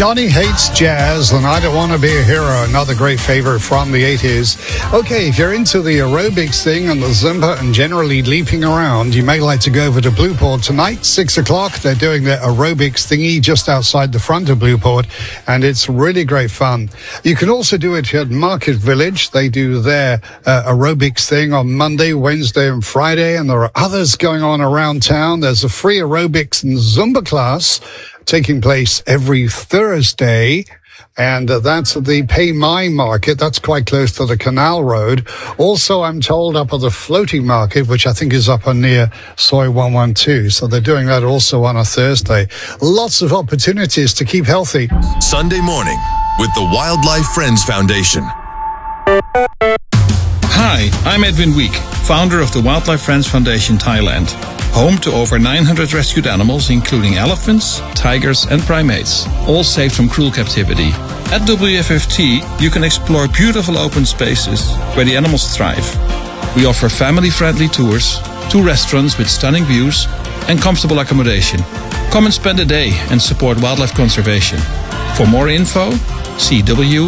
Johnny Hates Jazz and I Don't Want to Be a Hero, another great favorite from the 80s. Okay, if you're into the aerobics thing and the Zumba and generally leaping around, you may like to go over to Blueport tonight, 6 o'clock. They're doing their aerobics thingy just outside the front of Blueport, and it's really great fun. You can also do it at Market Village. They do their aerobics thing on Monday, Wednesday, and Friday, and there are others going on around town. There's a free aerobics and Zumba class taking place every Thursday, and that's at the Pay My Market. That's quite close to the Canal Road. Also, I'm told up at the Floating Market, which I think is up on near Soy 112. So they're doing that also on a Thursday. Lots of opportunities to keep healthy. Sunday morning with the Wildlife Friends Foundation. Hi, I'm Edwin Week, founder of the Wildlife Friends Foundation Thailand, home to over 900 rescued animals, including elephants, tigers, and primates, all saved from cruel captivity. At WFFT, you can explore beautiful open spaces where the animals thrive. We offer family-friendly tours, 2 restaurants with stunning views, and comfortable accommodation. Come and spend a day and support wildlife conservation. For more info, see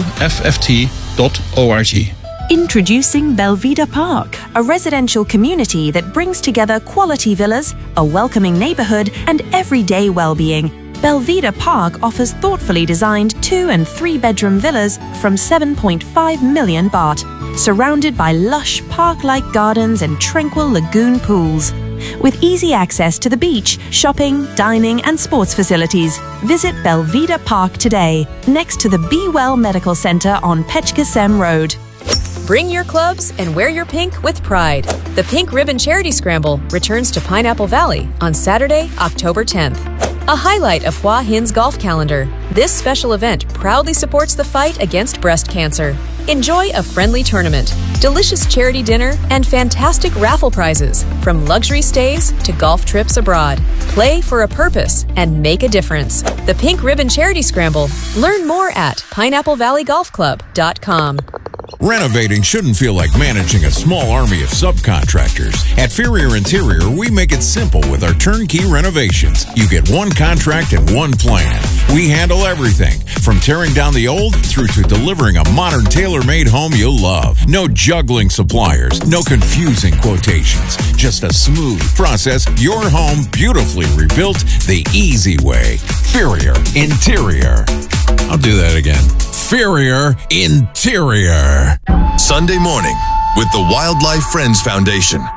wfft.org. Introducing Belvedere Park, a residential community that brings together quality villas, a welcoming neighborhood, and everyday well-being. Belvedere Park offers thoughtfully designed 2- and 3-bedroom villas from 7.5 million baht, surrounded by lush park-like gardens and tranquil lagoon pools. With easy access to the beach, shopping, dining, and sports facilities, visit Belvedere Park today, next to the Be Well Medical Center on Pechkasem Road. Bring your clubs and wear your pink with pride. The Pink Ribbon Charity Scramble returns to Pineapple Valley on Saturday, October 10th. A highlight of Hua Hin's golf calendar, this special event proudly supports the fight against breast cancer. Enjoy a friendly tournament, delicious charity dinner, and fantastic raffle prizes, from luxury stays to golf trips abroad. Play for a purpose and make a difference. The Pink Ribbon Charity Scramble. Learn more at pineapplevalley.golfclub.com. Renovating shouldn't feel like managing a small army of subcontractors. At Ferrier Interior, we make it simple with our turnkey renovations. You get one contract and one plan. We handle everything, from tearing down the old through to delivering a modern tailor-made home you'll love. No juggling suppliers, no confusing quotations. Just a smooth process, your home beautifully rebuilt the easy way. Ferrier Interior. I'll do that again. Ferrier Interior. Sunday morning with the Wildlife Friends Foundation.